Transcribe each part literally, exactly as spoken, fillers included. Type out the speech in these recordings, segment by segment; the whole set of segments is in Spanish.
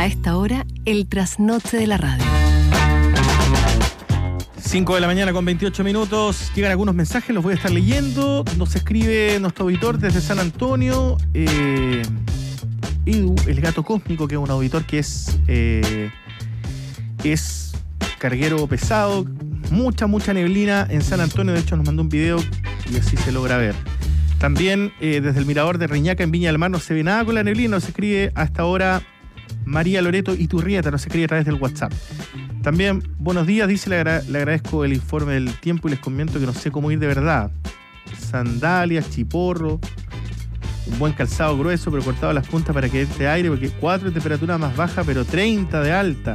A esta hora, el trasnoche de la radio. cinco de la mañana con veintiocho minutos. Llegan algunos mensajes, los voy a estar leyendo. Nos escribe nuestro auditor desde San Antonio, eh, Edu, el gato cósmico, que es un auditor que es, eh, es carguero pesado. Mucha, mucha neblina en San Antonio. De hecho, nos mandó un video y así se logra ver. También eh, desde el mirador de Reñaca en Viña del Mar no se ve nada con la neblina. Nos escribe hasta ahora María Loreto Iturrieta, nos escribe a través del WhatsApp. También, buenos días, dice, le, agra- le agradezco el informe del tiempo y les comento que no sé cómo ir de verdad. Sandalias, chiporro, un buen calzado grueso pero cortado a las puntas para que entre aire, porque cuatro de temperatura más baja pero treinta de alta.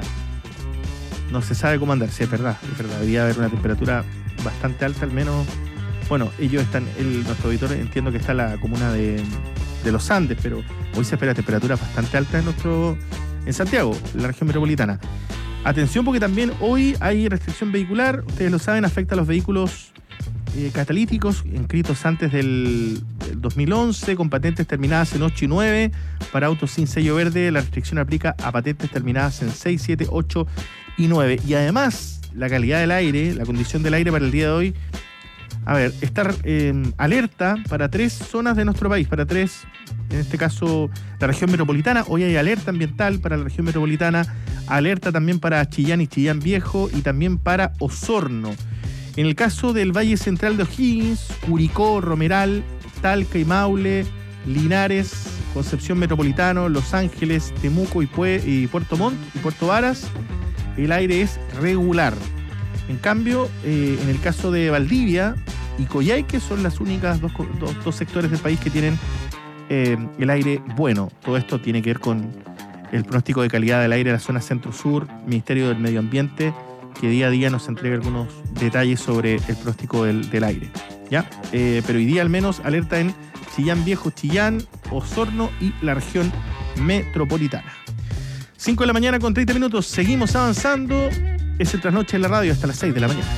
No se sabe cómo andar, sí, es verdad, es verdad. Debería haber una temperatura bastante alta, al menos. Bueno, ellos están, el, nuestro auditor entiendo que está en la comuna de, de Los Andes, pero hoy se espera temperaturas bastante altas en, nuestro, en Santiago, la región metropolitana. Atención, porque también hoy hay restricción vehicular, ustedes lo saben, afecta a los vehículos eh, catalíticos inscritos antes del, del dos mil once, con patentes terminadas en ocho y nueve. Para autos sin sello verde, la restricción aplica a patentes terminadas en seis, siete, ocho y nueve. Y además, la calidad del aire, la condición del aire para el día de hoy, a ver, estar eh, alerta para tres zonas de nuestro país, para tres, en este caso la región metropolitana. Hoy hay alerta ambiental para la región metropolitana, alerta también para Chillán y Chillán Viejo y también para Osorno. En el caso del Valle Central de O'Higgins, Curicó, Romeral, Talca y Maule, Linares, Concepción Metropolitano, Los Ángeles, Temuco y, Pue- y Puerto Montt y Puerto Varas, el aire es regular. En cambio, eh, en el caso de Valdivia y Coyhaique son las únicas dos, dos, dos sectores del país que tienen eh, el aire bueno. Todo esto tiene que ver con el pronóstico de calidad del aire de la zona centro-sur, Ministerio del Medio Ambiente, que día a día nos entrega algunos detalles sobre el pronóstico del, del aire. ¿Ya? Eh, pero hoy día al menos alerta en Chillán Viejo, Chillán, Osorno y la región metropolitana. cinco de la mañana con treinta minutos, seguimos avanzando. Es el trasnoche en la radio hasta las seis de la mañana.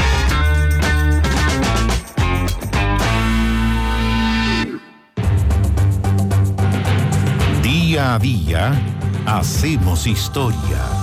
Día a día hacemos historia.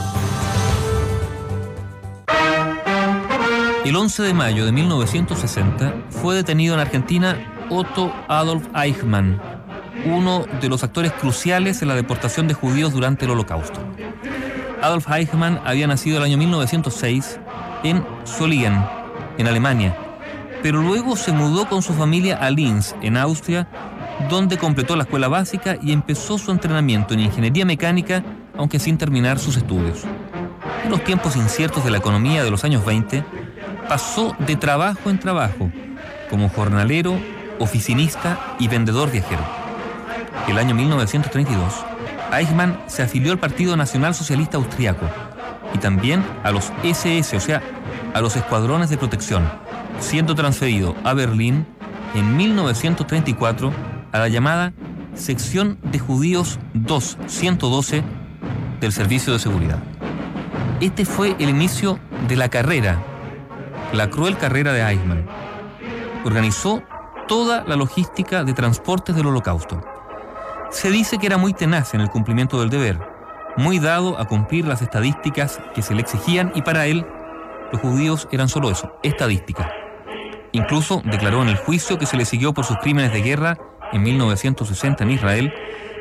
El once de mayo de mil novecientos sesenta fue detenido en Argentina Otto Adolf Eichmann, uno de los actores cruciales en la deportación de judíos durante el Holocausto. Adolf Eichmann había nacido el año mil novecientos seis en Solingen, en Alemania, pero luego se mudó con su familia a Linz, en Austria, donde completó la escuela básica y empezó su entrenamiento en ingeniería mecánica, aunque sin terminar sus estudios. En los tiempos inciertos de la economía de los años veinte, pasó de trabajo en trabajo, como jornalero, oficinista y vendedor viajero. El año mil novecientos treinta y dos, Eichmann se afilió al Partido Nacional Socialista Austriaco y también a los ese ese, o sea, a los escuadrones de protección, siendo transferido a Berlín en mil novecientos treinta y cuatro a la llamada Sección de Judíos dos ciento doce del Servicio de Seguridad. Este fue el inicio de la carrera, la cruel carrera de Eichmann. Organizó toda la logística de transportes del Holocausto. Se dice que era muy tenaz en el cumplimiento del deber, muy dado a cumplir las estadísticas que se le exigían, y para él los judíos eran solo eso, estadística. Incluso declaró en el juicio que se le siguió por sus crímenes de guerra en mil novecientos sesenta en Israel